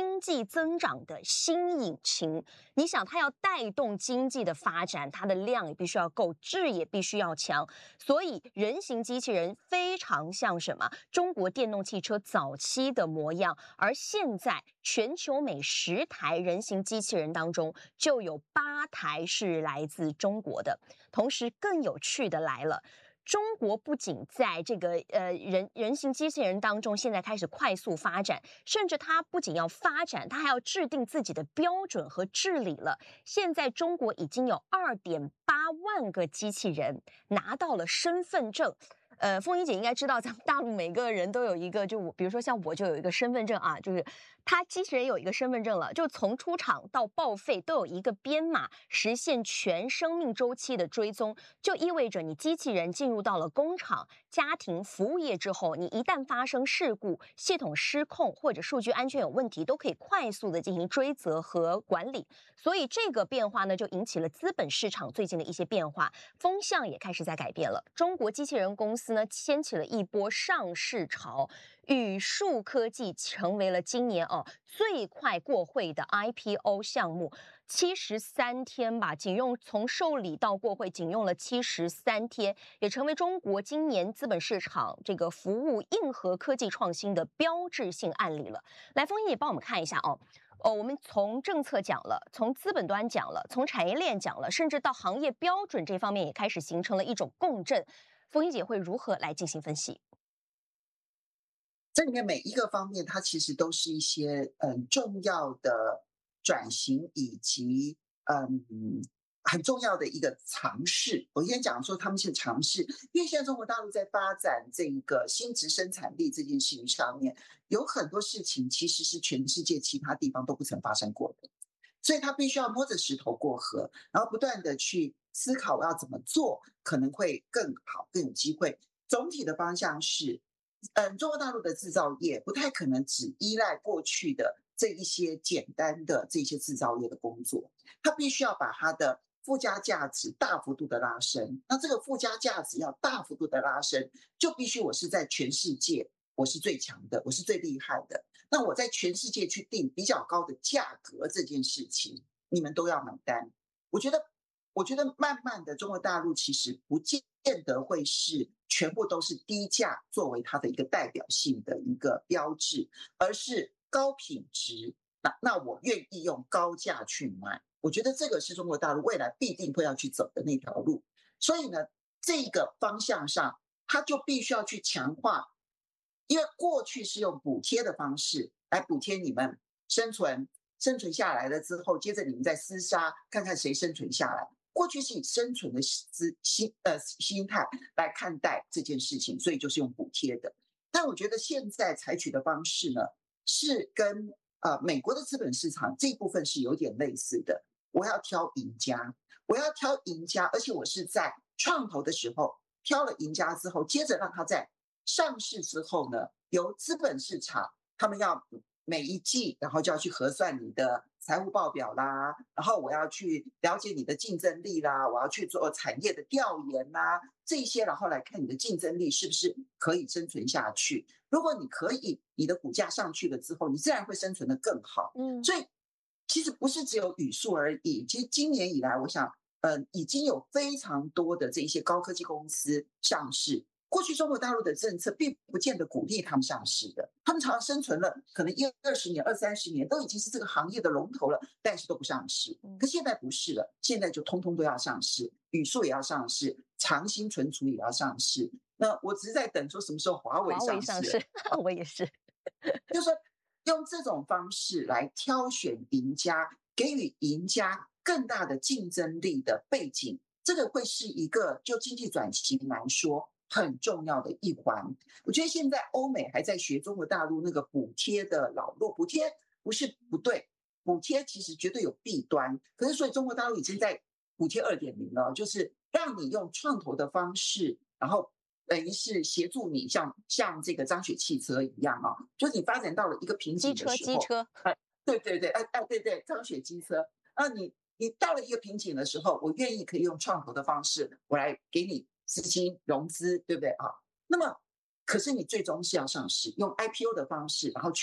经济增长的新引擎。你想，它要带动经济的发展，它的量也必须要够，质也必须要强。所以，人形机器人非常像什么？中国电动汽车早期的模样。而现在，全球每十台人形机器人当中，就有八台是来自中国的。同时，更有趣的来了。中国不仅在这个呃人人形机器人当中，现在开始快速发展，甚至它不仅要发展，它还要制定自己的标准和治理了。现在中国已经有二点八万个机器人拿到了身份证。呃，凤仪姐应该知道，咱们大陆每个人都有一个，就我比如说像我就有一个身份证啊，就是他机器人有一个身份证了，就从出厂到报废都有一个编码，实现全生命周期的追踪，就意味着你机器人进入到了工厂、家庭、服务业之后，你一旦发生事故、系统失控或者数据安全有问题，都可以快速的进行追责和管理。所以这个变化呢，就引起了资本市场最近的一些变化，风向也开始在改变了。中国机器人公司呢，掀起了一波上市潮，宇树科技成为了今年哦最快过会的 I P O 项目，七十三天吧，仅用从受理到过会仅用了七十三天，也成为中国今年资本市场这个服务硬核科技创新的标志性案例了。来，丰毅也帮我们看一下哦。哦，我们从政策讲了，从资本端讲了，从产业链讲了，甚至到行业标准这方面也开始形成了一种共振。丰毅姐会如何来进行分析？ 这里面每一个方面，它其实都是一些嗯重要的转型以及嗯很重要的一个尝试。我先讲说他们是尝试，因为现在中国大陆在发展这个新质生产力这件事情上面，有很多事情其实是全世界其他地方都不曾发生过的，所以他必须要摸着石头过河，然后不断的去思考要怎么做可能会更好、更有机会。总体的方向是。嗯，中国大陆的制造业不太可能只依赖过去的这一些简单的这些制造业的工作，它必须要把它的附加价值大幅度的拉升。那这个附加价值要大幅度的拉升，就必须我是在全世界我是最强的，我是最厉害的。那我在全世界去定比较高的价格这件事情，你们都要买单。我觉得，我觉得慢慢的中国大陆其实不见得会是全部都是低价作为它的一个代表性的一个标志，而是高品质。那那我愿意用高价去买，我觉得这个是中国大陆未来必定会要去走的那条路。所以呢，这个方向上，它就必须要去强化，因为过去是用补贴的方式来补贴你们生存，生存下来了之后，接着你们再厮杀，看看谁生存下来。过去是以生存的心呃心态来看待这件事情，所以就是用补贴的。但我觉得现在采取的方式呢，是跟呃美国的资本市场这一部分是有点类似的。我要挑赢家，我要挑赢家，而且我是在创投的时候挑了赢家之后，接着让他在上市之后呢，由资本市场他们要每一季，然后就要去核算你的财务报表啦，然后我要去了解你的竞争力啦，我要去做产业的调研啦，这些然后来看你的竞争力是不是可以生存下去。如果你可以，你的股价上去了之后，你自然会生存得更好。嗯，所以其实不是只有语数而已。其实今年以来，我想，呃，已经有非常多的这些高科技公司上市。过去中国大陆的政策并不见得鼓励他们上市的，他们常常生存了可能一二十年、二三十年，都已经是这个行业的龙头了，但是都不上市。可现在不是了，现在就通通都要上市，语数也要上市，长兴存储也要上市。那我只是在等说什么时候华为上市。 上市我也是， 就是说用这种方式来挑选赢家，给予赢家更大的竞争力的背景，这个会是一个就经济转型来说很重要的一环。我觉得现在欧美还在学中国大陆那个补贴的老路，补贴不是不对，补贴其实绝对有弊端，可是所以中国大陆已经在补贴 二点零 了，就是让你用创投的方式，然后等于是协助你像像这个张雪汽车一样啊，就是你发展到了一个瓶颈的时候， 机车机车， 哎，对对对，哎哎对对，张雪机车，啊你你到了一个瓶颈的时候，我愿意可以用创投的方式，我来给你资金融资，对不对啊？那么，可是你最终是要上市，用 I P O 的方式，然后去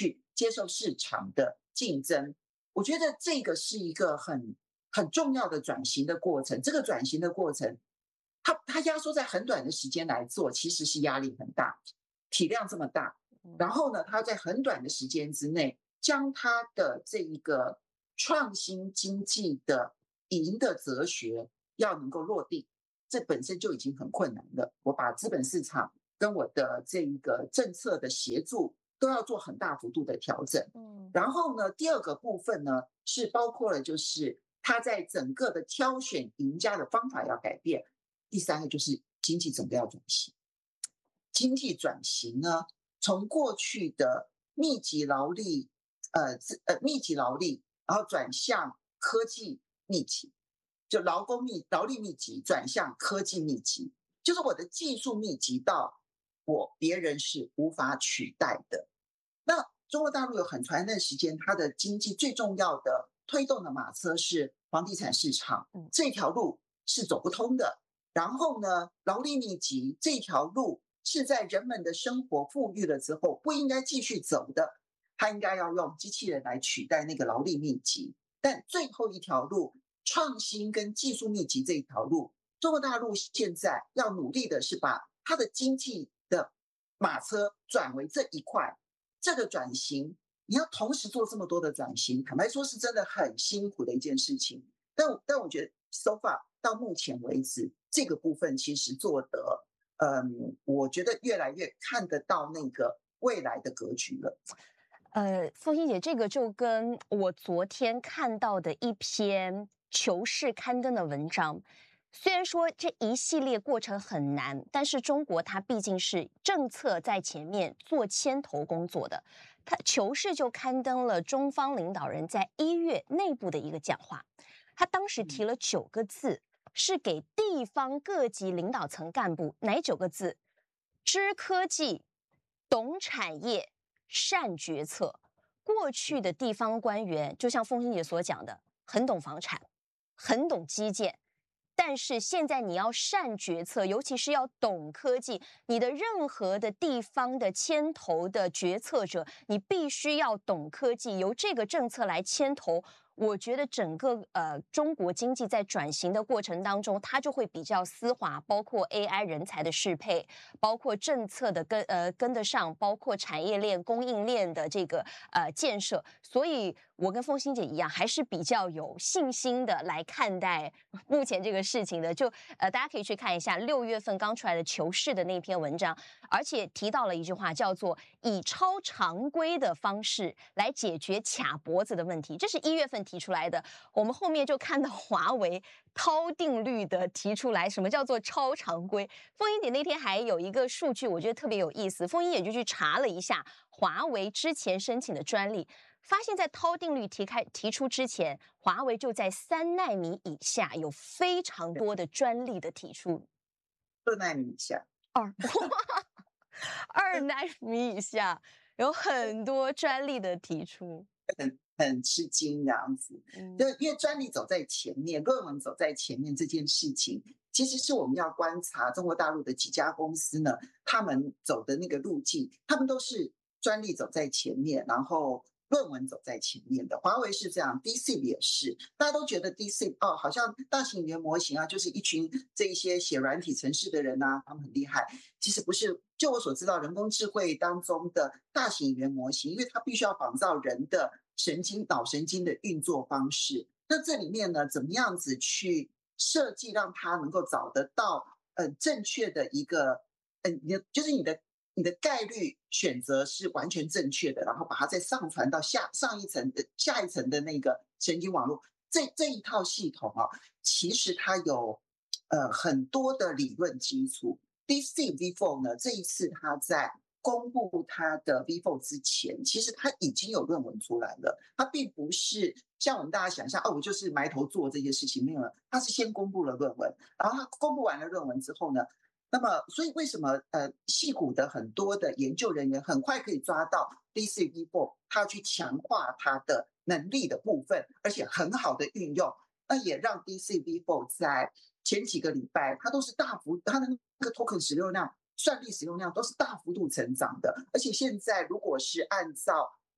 接受市场的竞争。我觉得这个是一个很很重要的转型的过程。这个转型的过程，它它压缩在很短的时间来做，其实是压力很大，体量这么大，然后呢，它在很短的时间之内，将它的这一个创新经济的赢的哲学要能够落地，这本身就已经很困难了。我把资本市场跟我的这一个政策的协助都要做很大幅度的调整。然后呢，第二个部分呢，是包括了就是它在整个的挑选赢家的方法要改变。第三个就是经济整个要转型。经济转型呢，从过去的密集劳力，呃呃密集劳力，然后转向科技密集，就劳工密劳力密集转向科技密集，就是我的技术密集到我别人是无法取代的。那中国大陆有很长一段时间，它的经济最重要的推动的马车是房地产市场，这条路是走不通的。然后呢，劳力密集这条路是在人们的生活富裕了之后不应该继续走的，它应该要用机器人来取代那个劳力密集。但最后一条路，创新跟技术密集这一条路，中国大陆现在要努力的是把它的经济的马车转为这一块。这个转型，你要同时做这么多的转型，坦白说是真的很辛苦的一件事情。但但我觉得 so far 到目前为止，这个部分其实做得，嗯，我觉得越来越看得到那个未来的格局了。 呃，凤馨姐，这个就跟我昨天看到的一篇求是刊登的文章。虽然说这一系列过程很难，但是中国它毕竟是政策在前面做牵头工作的。它求是就刊登了中方领导人在一月内部的一个讲话，他当时提了九个字，是给地方各级领导层干部，哪九个字？知科技，懂产业，善决策。过去的地方官员，就像凤馨姐所讲的，很懂房产，很懂基建。但是现在你要善决策，尤其是要懂科技，你的任何的地方的牵头的决策者，你必须要懂科技，由这个政策来牵头。我觉得整个呃中国经济在转型的过程当中，它就会比较丝滑，包括 A I 人才的适配，包括政策的跟呃跟得上，包括产业链、供应链的这个呃建设。所以我跟凤馨姐一样，还是比较有信心的来看待目前这个事情的。就呃大家可以去看一下六月份刚出来的求是的那篇文章，而且提到了一句话，叫做以超常规的方式来解决卡脖子的问题，这是一月份提出来的。我们后面就看到华为涛定律的提出来，什么叫做超常规？凤馨姐那天还有一个数据，我觉得特别有意思。凤馨姐就去查了一下华为之前申请的专利，发现在涛定律提开提出之前，华为就在三奈米以下有非常多的专利的提出。 二奈米以下， 二二奈米以下有很多专利的提出。 很很吃惊这样子，就因为专利走在前面，论文走在前面这件事情，其实是我们要观察中国大陆的几家公司呢，他们走的那个路径，他们都是专利走在前面，然后论文走在前面的。华为是这样 ，D C 也是，大家都觉得 D C 哦，好像大型语言模型啊，就是一群这一些写软体程式的人啊，他们很厉害。其实不是，就我所知道，人工智慧当中的大型语言模型，因为它必须要仿造人的神经脑神经的运作方式，那这里面呢，怎么样子去设计让它能够找得到呃正确的一个嗯、呃，你的就是你的你的概率选择是完全正确的，然后把它再上传到下上一层的下一层的那个神经网络，这这一套系统啊，其实它有呃很多的理论基础。D C V 四 呢，这一次它在公布它的 V 四 之前，其实它已经有论文出来了。它并不是像我们大家想象，哦，我就是埋头做这些事情，没有了。它是先公布了论文，然后它公布完了论文之后呢，那么所以为什么呃，矽谷的很多的研究人员很快可以抓到 D C V 四，它要去强化它的能力的部分，而且很好的运用，那也让 D C V 四 在前几个礼拜，它都是大幅，它的那个 token 使用量、算力使用量都是大幅度成长的。而且现在如果是按照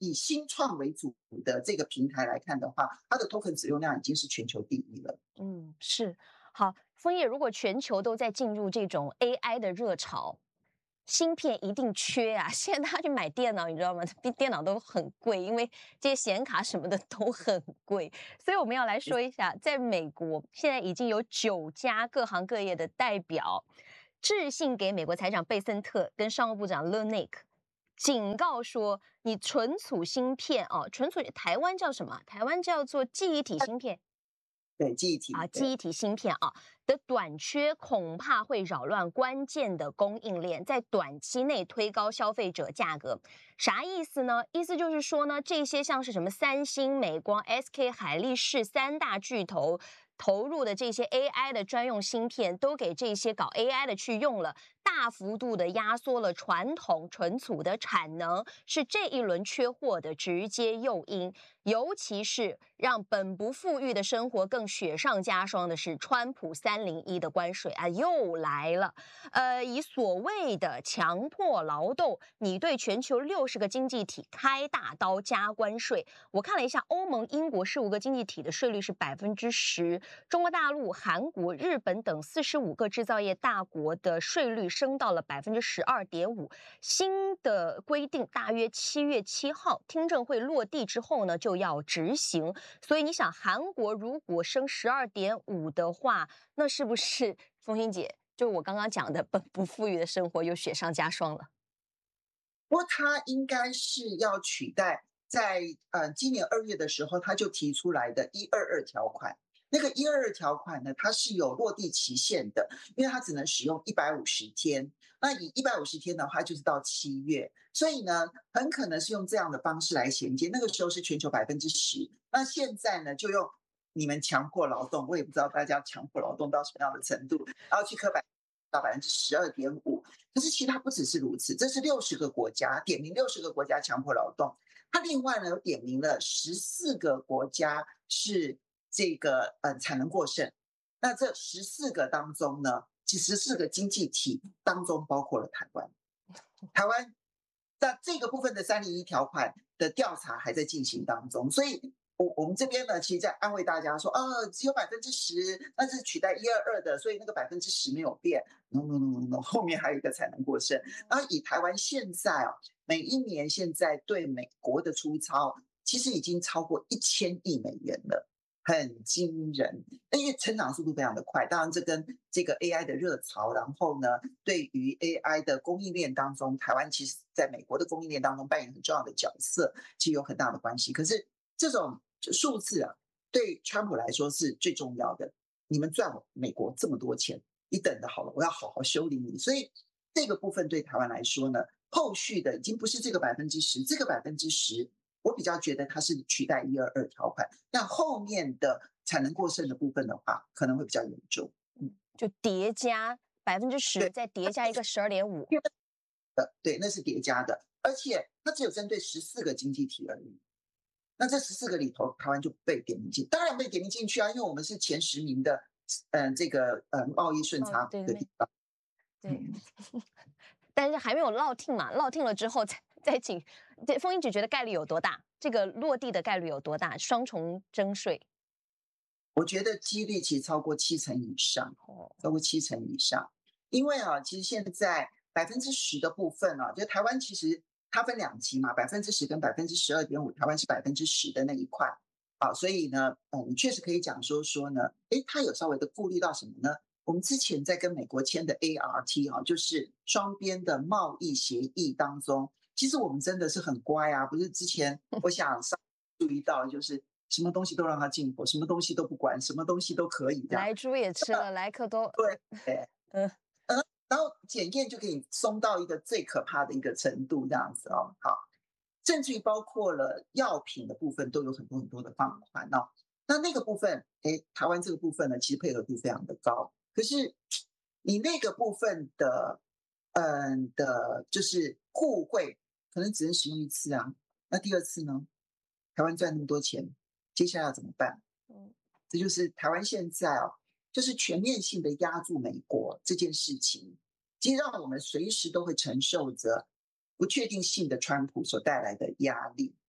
以新创为主的这个平台来看的话，它的 token 使用量已经是全球第一了。 嗯，是。好，枫叶，如果全球都在进入这种 A I 的热潮，芯片一定缺啊！现在大家去买电脑，你知道吗？比电脑都很贵，因为这些显卡什么的都很贵。所以我们要来说一下，在美国现在已经有九家各行各业的代表致信给美国财长贝森特跟商务部长 Lunick， 警告说，你存储芯片哦，存储台湾叫什么？台湾叫做记忆体芯片。 对，记忆体啊，记忆体芯片啊的短缺，恐怕会扰乱关键的供应链，在短期内推高消费者价格。啥意思呢？意思就是说呢，这些像是什么三星、美光、S K 海力士三大巨头投入的这些 A I 的专用芯片，都给这些搞 A I 的去用了，大幅度的压缩了传统存储的产能，是这一轮缺货的直接诱因。尤其是让本不富裕的生活更雪上加霜的是，川普三零一的关税啊又来了。呃，以所谓的强迫劳动，你对全球六十个经济体开大刀加关税。我看了一下，欧盟、英国十五个经济体的税率是百分之十，中国大陆、韩国、日本等四十五个制造业大国的税率升到了百分之十二点五。新的规定大约七月七号听证会落地之后呢，就要执行。所以你想，韩国如果升十二点五的话，那是不是风欣姐就我刚刚讲的本不富裕的生活又雪上加霜了？ 不过它应该是要取代在呃今年二月的时候，他就提出来的一二二条款。那个一二二条款呢，它是有落地期限的，因为它只能使用一百五十天。那以一百五十天的话，就是到七月，所以呢，很可能是用这样的方式来衔接。那个时候是全球百分之十，那现在呢，就用你们强迫劳动，我也不知道大家强迫劳动到什么样的程度，然后去刻板到百分之十二点五。可是其实它不只是如此，这是六十个国家点名六十个国家强迫劳动，它另外呢有点名了十四个国家是这个呃产能过剩。那这十四个当中呢，其实十四个经济体当中包括了台湾。台湾在这个部分的三零一条款的调查还在进行当中，所以我我们这边呢，其实在安慰大家说，哦，只有百分之十，那是取代一二二的，所以那个百分之十没有变。No no no no no， 后面还有一个产能过剩。然后以台湾现在啊，每一年现在对美国的出超，其实已经超过一千亿美元了。很惊人，因为成长速度非常的快。当然，这跟这个 A I 的热潮，然后呢，对于 A I 的供应链当中，台湾其实在美国的供应链当中扮演很重要的角色，其实有很大的关系。可是这种数字啊，对川普来说是最重要的。你们赚我美国这么多钱，你等着好了，我要好好修理你。所以这个部分对台湾来说呢，后续的已经不是这个百分之十，这个百分之十。我比较觉得它是取代一二二条款，那后面的产能过剩的部分的话，可能会比较严重。 嗯，就叠加百分之十，再叠加一个十二点五。 对，那是叠加的，而且它只有针对十四个经济体而已。那这十四个里头，台湾就被点名进，当然被点名进去啊，因为我们是前十名的，嗯、呃，这个呃贸易顺差的地方。 对，嗯、但是还没有落听嘛，落听了之后再再请。对，风英姐觉得概率有多大？这个落地的概率有多大？双重征税， 我觉得几率其实超过七成以上，超过七成以上。因为啊，其实现在百分之十的部分啊，就台湾其实它分两级嘛，百分之十跟百分之十二点五，台湾是百分之十的那一块啊，所以呢，嗯，你确实可以讲说说呢，诶，它有稍微的顾虑到什么呢？我们之前在跟美国签的 A R T 啊，就是双边的贸易协议当中。其实我们真的是很乖啊，不是之前我想上注意到，就是什么东西都让他进口，什么东西都不管，什么东西都可以这样。 来猪也吃了，来客都对， 嗯嗯，然后检验就给你松到一个最可怕的一个程度这样子哦。好，甚至于包括了药品的部分都有很多很多的放宽哦。那那个部分，哎，台湾这个部分呢，其实配合度非常的高。可是你那个部分的，嗯的，就是互惠。可能只能使用一次啊，那第二次呢？台湾赚那么多钱，接下来要怎么办？嗯，这就是台湾现在啊，就是全面性的压住美国这件事情，其实让我们随时都会承受着不确定性的川普所带来的压力。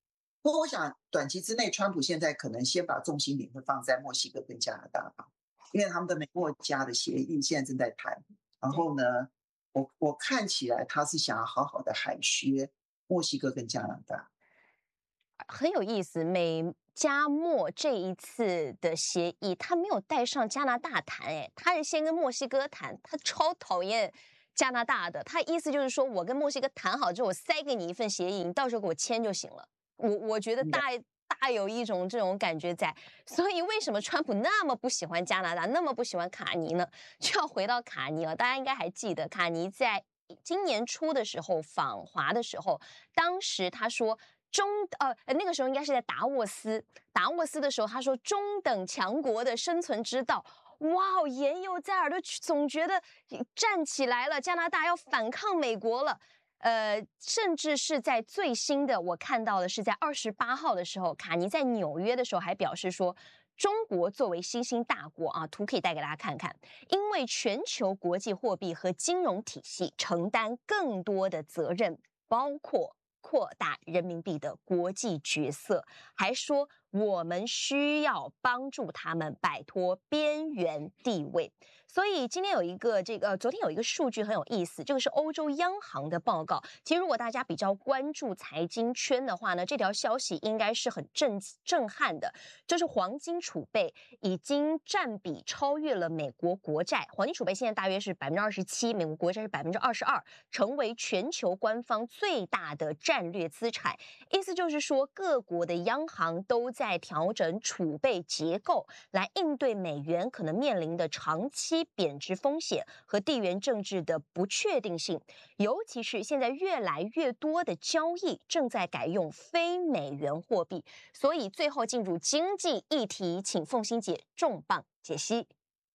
不过我想短期之内，川普现在可能先把重心点会放在墨西哥跟加拿大吧，因为他们的美墨加的协议现在正在谈。然后呢，我我看起来他是想要好好的海削墨西哥跟加拿大。 很有意思，美加墨这一次的协议，他没有带上加拿大谈，哎，他是先跟墨西哥谈，他超讨厌加拿大的，他意思就是说我跟墨西哥谈好之后，我塞给你一份协议，你到时候给我签就行了。我我觉得大大有一种这种感觉在，所以为什么川普那么不喜欢加拿大，那么不喜欢卡尼呢？就要回到卡尼了，大家应该还记得，卡尼在今年初的时候访华的时候，当时他说。中呃那个时候应该是在达沃斯，达沃斯的时候，他说中等强国的生存之道，哇，言犹在耳，都总觉得站起来了，加拿大要反抗美国了。呃，甚至是在最新的，我看到的是在二十八号的时候，卡尼在纽约的时候还表示说，中国作为新兴大国啊，图可以带给大家看看，因为全球国际货币和金融体系承担更多的责任，包括扩大人民币的国际角色，还说我们需要帮助他们摆脱边缘地位。所以今天有一个这个，呃昨天有一个数据很有意思，这个是欧洲央行的报告。其实如果大家比较关注财经圈的话呢，这条消息应该是很震震撼的，就是黄金储备已经占比超越了美国国债，黄金储备现在大约是百分之二十七，美国国债是百分之二十二，成为全球官方最大的战略资产。意思就是说，各国的央行都在调整储备结构，来应对美元可能面临的长期贬值风险和地缘政治的不确定性。尤其是现在越来越多的交易正在改用非美元货币。所以最后进入经济议题，请凤馨姐重磅解析。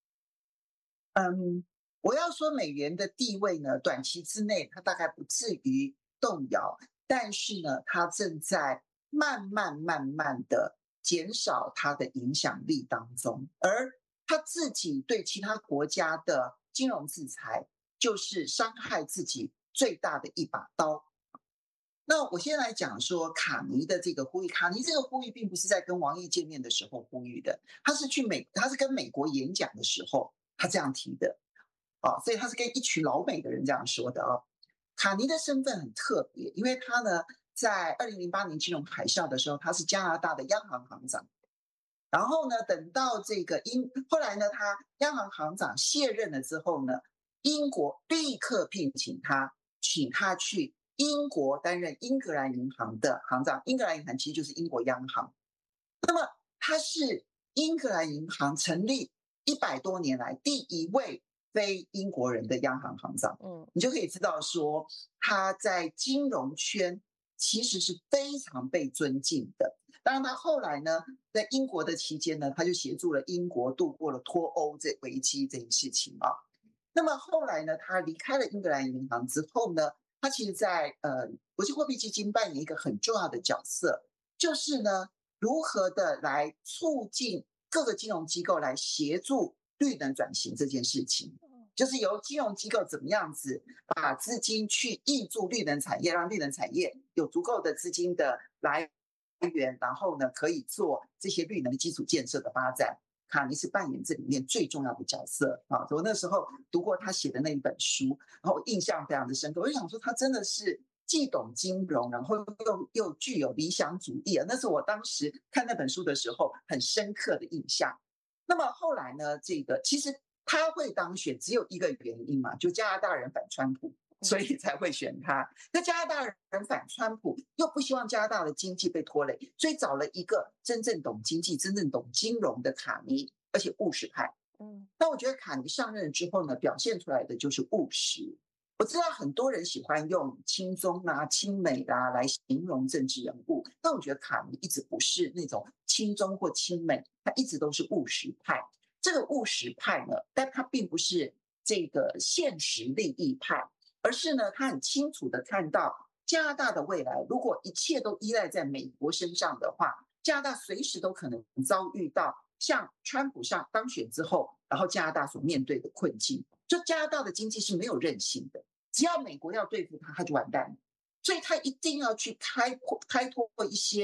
嗯，我要说美元的地位呢，短期之内它大概不至于动摇，但是呢，它正在慢慢慢慢的减少它的影响力当中，而他自己对其他国家的金融制裁，就是伤害自己最大的一把刀。那我先来讲说卡尼的这个呼吁，卡尼这个呼吁并不是在跟王毅见面的时候呼吁的，他是去美，他是跟美国演讲的时候他这样提的，啊，所以他是跟一群老美的人这样说的啊。卡尼的身份很特别，因为他呢在二零零八年金融海啸的时候，他是加拿大的央行行长。然后呢，等到这个英后来呢，他央行行长卸任了之后呢，英国立刻聘请他，请他去英国担任英格兰银行的行长。英格兰银行其实就是英国央行。那么他是英格兰银行成立一百多年来第一位非英国人的央行行长。嗯，你就可以知道说他在金融圈其实是非常被尊敬的。当然，他后来呢，在英国的期间呢，他就协助了英国度过了脱欧这危机这件事情啊。那么后来呢，他离开了英格兰银行之后呢，他其实在呃国际货币基金扮演一个很重要的角色，就是呢，如何的来促进各个金融机构来协助绿能转型这件事情。就是由金融机构怎么样子把资金去挹注绿能产业，让绿能产业有足够的资金的来源，然后呢可以做这些绿能的基础建设的发展。卡尼是扮演这里面最重要的角色啊！我那时候读过他写的那一本书，然后印象非常的深刻。我就想说，他真的是既懂金融，然后又又具有理想主义啊！那是我当时看那本书的时候很深刻的印象。那么后来呢，这个其实他会当选只有一个原因嘛，就加拿大人反川普，所以才会选他。那加拿大人反川普，又不希望加拿大的经济被拖累，所以找了一个真正懂经济、真正懂金融的卡尼，而且务实派。嗯，那我觉得卡尼上任之后呢，表现出来的就是务实。我知道很多人喜欢用亲中啊、亲美啊来形容政治人物，但我觉得卡尼一直不是那种亲中或亲美，他一直都是务实派。这个务实派呢，但他并不是这个现实利益派，而是呢，他很清楚的看到加拿大的未来，如果一切都依赖在美国身上的话，加拿大随时都可能遭遇到像川普上当选之后，然后加拿大所面对的困境。就加拿大的经济是没有韧性的，只要美国要对付他，他就完蛋了。所以他一定要去开拓开拓一些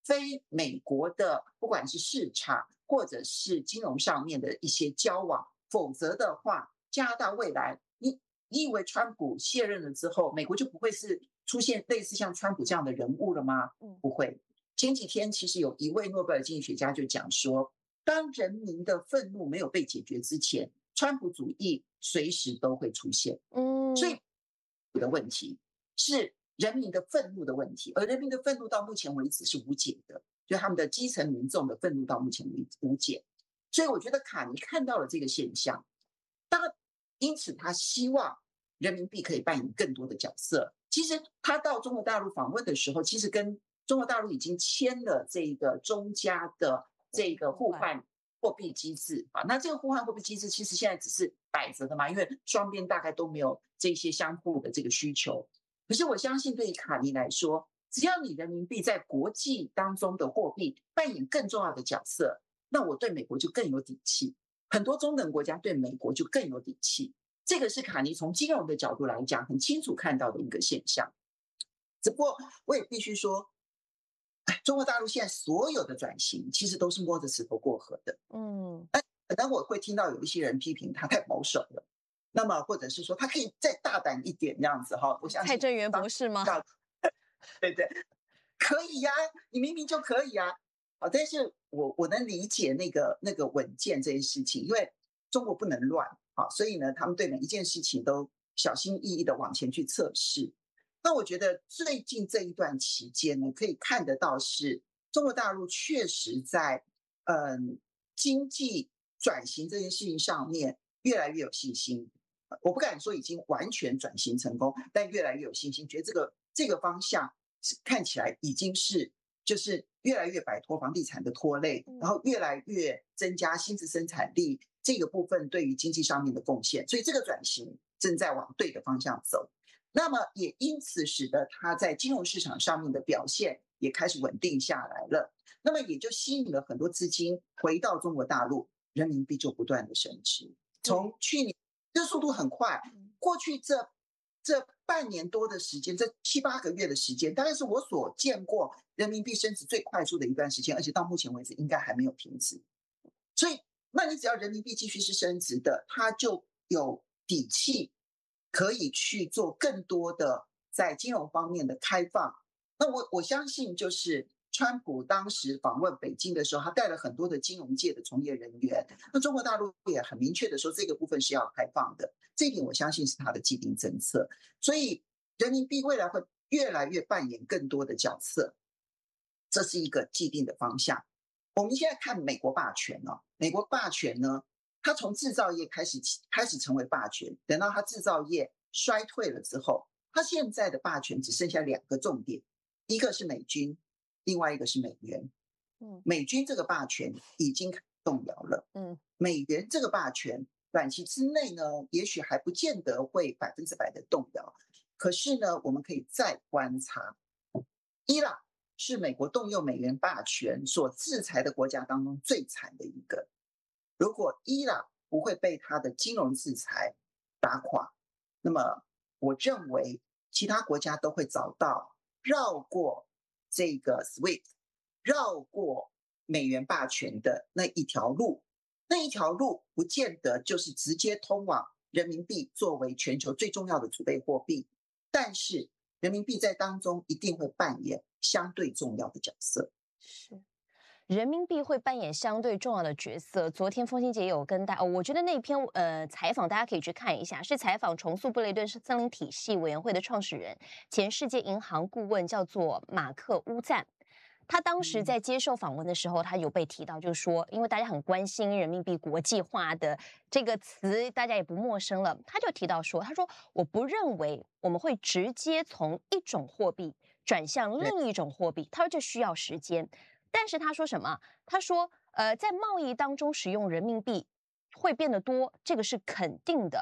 非美国的，不管是市场或者是金融上面的一些交往，否则的话，加拿大未来，你你以为川普卸任了之后，美国就不会是出现类似像川普这样的人物了吗？不会。前几天其实有一位诺贝尔经济学家就讲说，当人民的愤怒没有被解决之前，川普主义随时都会出现。嗯，所以的问题是人民的愤怒的问题，而人民的愤怒到目前为止是无解的，就他们的基层民众的愤怒到目前为止无解。所以我觉得卡尼看到了这个现象，当因此他希望人民币可以扮演更多的角色。其实他到中国大陆访问的时候，其实跟中国大陆已经签了这个中加的这个互换货币机制啊。那这个互换货币机制其实现在只是摆着的嘛，因为双边大概都没有这些相互的这个需求。可是我相信对于卡尼来说，只要你人民币在国际当中的货币扮演更重要的角色，那我对美国就更有底气，很多中等国家对美国就更有底气。这个是卡尼从金融的角度来讲很清楚看到的一个现象。只不过我也必须说，中国大陆现在所有的转型其实都是摸着石头过河的。嗯，可能我会听到有一些人批评他太保守了，那么或者是说他可以再大胆一点这样子哈。我相信蔡正元博士吗？ 对对，可以呀、啊，你明明就可以啊。好，但是我我能理解那个那个稳健这件事情，因为中国不能乱。好，所以呢，他们对每一件事情都小心翼翼的往前去测试。那我觉得最近这一段期间呢，可以看得到是中国大陆确实在嗯经济转型这件事情上面越来越有信心。我不敢说已经完全转型成功，但越来越有信心，觉得这个这个方向看起来已经是就是越来越摆脱房地产的拖累，然后越来越增加薪资生产力。这个部分对于经济上面的贡献，所以这个转型正在往对的方向走。那么也因此使得它在金融市场上面的表现也开始稳定下来了。那么也就吸引了很多资金回到中国大陆，人民币就不断的升值。从去年这速度很快，过去这这半年多的时间，这七八个月的时间，大概是我所见过人民币升值最快速的一段时间，而且到目前为止应该还没有停止。所以那你只要人民币继续是升值的，它就有底气可以去做更多的在金融方面的开放。那我我相信就是川普当时访问北京的时候，他带了很多的金融界的从业人员，那中国大陆也很明确的说这个部分是要开放的，这一点我相信是他的既定政策。所以人民币未来会越来越扮演更多的角色，这是一个既定的方向。我们现在看美国霸权哦，美国霸权呢，它从制造业开始开始成为霸权，等到它制造业衰退了之后，它现在的霸权只剩下两个重点，一个是美军，另外一个是美元。嗯，美军这个霸权已经动摇了，嗯，美元这个霸权短期之内呢，也许还不见得会百分之百的动摇，可是呢，我们可以再观察，伊朗是美国动用美元霸权所制裁的国家当中最惨的一个。如果伊朗不会被他的金融制裁打垮，那么我认为其他国家都会找到绕过这个 S W I F T、绕过美元霸权的那一条路。那一条路不见得就是直接通往人民币作为全球最重要的储备货币，但是人民币在当中一定会扮演相对重要的角色。 是，人民币会扮演相对重要的角色。昨天风清姐有跟大家、哦，我觉得那篇呃采访大家可以去看一下，是采访重塑布雷顿森林体系委员会的创始人、前世界银行顾问，叫做马克乌赞。他当时在接受访问的时候，他有被提到，就是说，因为大家很关心人民币国际化的这个词，大家也不陌生了。他就提到说，他说我不认为我们会直接从一种货币转向另一种货币，他说这需要时间。但是他说什么？他说，呃，在贸易当中使用人民币会变得多，这个是肯定的。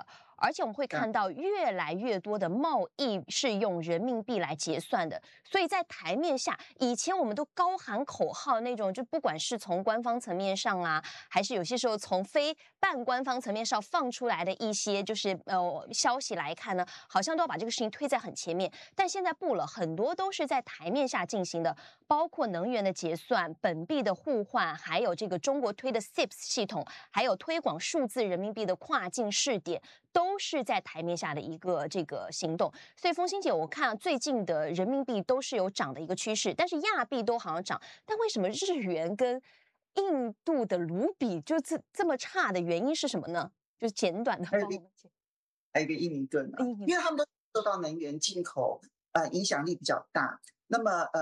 而且我们会看到越来越多的贸易是用人民币来结算的，所以在台面下，以前我们都高喊口号那种，就不管是从官方层面上啊，还是有些时候从非半官方层面上放出来的一些就是呃消息来看呢，好像都要把这个事情推在很前面。但现在不了，很多都是在台面下进行的，包括能源的结算、本币的互换，还有这个中国推的 S I P S 系统，还有推广数字人民币的跨境试点，都是在台面下的一个这个行动。所以风心姐，我看最近的人民币都是有涨的一个趋势，但是亚币都好像涨，但为什么日元跟印度的卢比就这这么差的原因是什么呢？就是简短的帮我们解。 还有一个印尼盾啊，因为他们都受到能源进口呃影响力比较大，那么呃。